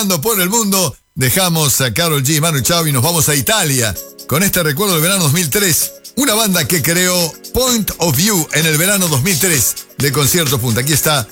viajando por el mundo. Dejamos a Karol G y Manu Chao y nos vamos a Italia con este recuerdo del verano 2003. Una banda que creó Point of View en el verano 2003 de Concierto Punta. Aquí está